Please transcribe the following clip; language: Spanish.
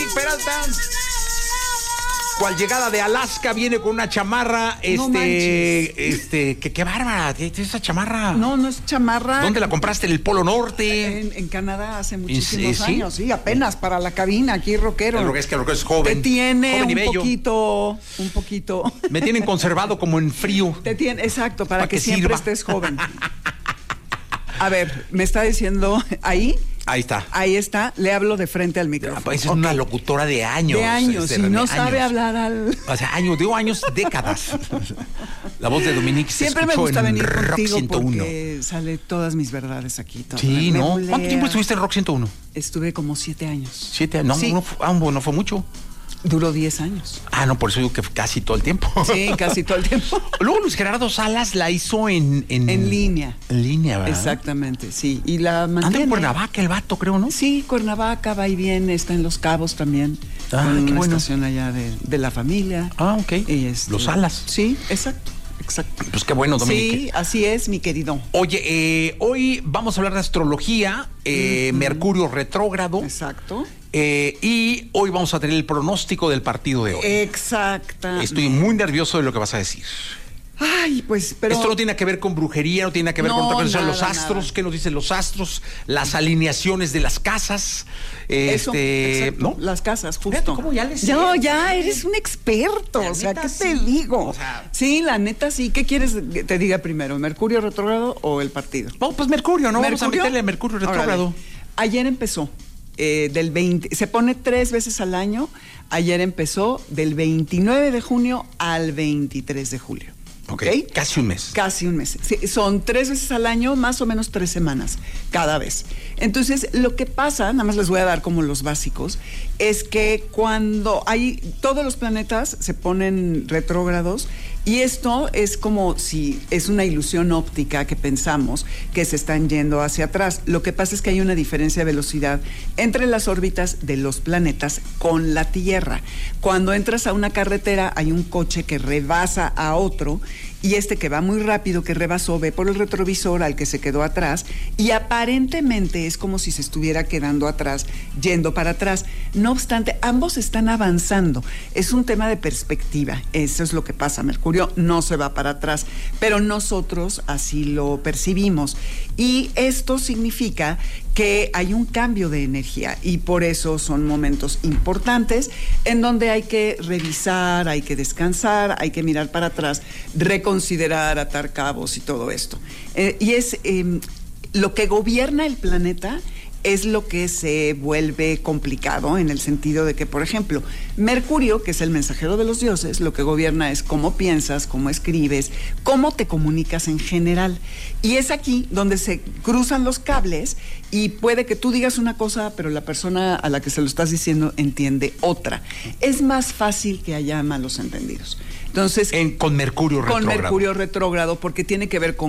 Dominique Peralta. Cual llegada de Alaska viene con una chamarra, No manches. qué bárbara, esa chamarra. No es chamarra. ¿Dónde la compraste? ¿En el Polo Norte? En Canadá hace muchísimos ¿Sí? años, sí, apenas para la cabina, aquí rockero. Es que el rockero es joven. Te tiene joven y un bello. poquito. Me tienen conservado como en frío. Te tiene, exacto, para que siempre sirva. estés joven. A ver, me está diciendo ahí. Ahí está. Le hablo de frente al micrófono. Pues es una locutora de años. De años, y no sabe hablar al... O sea, años, décadas. La voz de Dominique se Siempre me escuchó gusta en venir Rock contigo 101. porque sale todas mis verdades aquí. Sí, ¿no? ¿Cuánto tiempo estuviste en Rock 101? Estuve como 7 años. 7 años. No, sí. no fue mucho. Duró 10 años. No, por eso digo que casi todo el tiempo. Sí, casi todo el tiempo. Luego Luis Gerardo Salas la hizo en línea. En línea, ¿verdad? Exactamente, sí. Y la mantiene. Anda en Cuernavaca el vato, creo, ¿no? Sí, Cuernavaca, va y viene, está en Los Cabos también. Qué una bueno. estación allá de la familia. Ok. Y Los Salas. Sí, exacto. Pues qué bueno, Dominique. Sí, así es, mi querido. Oye, hoy vamos a hablar de astrología, Mercurio retrógrado. Exacto. Y hoy vamos a tener el pronóstico del partido de hoy. Exacta. Estoy muy nervioso de lo que vas a decir. Ay, pues, pero... Esto no tiene que ver con brujería, no tiene que ver con otra cosa. Los astros, ¿qué nos dicen los astros? Las alineaciones de las casas. Eso, ¿no? Las casas, justo. Fíjate cómo ya les sé. Ya eres un experto. La o sea, neta, ¿qué sí. te digo? O sea, sí, la neta, sí. ¿Qué quieres que te diga primero? ¿Mercurio retrógrado o el partido? Pues Mercurio, ¿no? Vamos a ¿Mercurio? meterle a Mercurio retrógrado. Órale. Ayer empezó. Del 20, se pone 3 veces al año. Ayer empezó del 29 de junio al 23 de julio. Okay. Casi un mes. Casi un mes. Sí, son 3 veces al año, más o menos 3 semanas cada vez. Entonces, lo que pasa, nada más les voy a dar como los básicos, es que cuando todos los planetas se ponen retrógrados, y esto es como si es una ilusión óptica que pensamos que se están yendo hacia atrás. Lo que pasa es que hay una diferencia de velocidad entre las órbitas de los planetas con la Tierra. Cuando entras a una carretera hay un coche que rebasa a otro, y este que va muy rápido, que rebasó, ve por el retrovisor al que se quedó atrás, y aparentemente es como si se estuviera quedando atrás, yendo para atrás. No obstante, ambos están avanzando. Es un tema de perspectiva. Eso es lo que pasa. Mercurio no se va para atrás, pero nosotros así lo percibimos. Y esto significa que hay un cambio de energía, y por eso son momentos importantes en donde hay que revisar, hay que descansar, hay que mirar para atrás, reconsiderar, atar cabos y todo esto. Y es lo que gobierna el planeta. Es lo que se vuelve complicado en el sentido de que, por ejemplo, Mercurio, que es el mensajero de los dioses, lo que gobierna es cómo piensas, cómo escribes, cómo te comunicas en general. Y es aquí donde se cruzan los cables, y puede que tú digas una cosa, pero la persona a la que se lo estás diciendo entiende otra. Es más fácil que haya malos entendidos. Entonces, Con Mercurio retrógrado. Con Mercurio retrógrado, porque tiene que ver con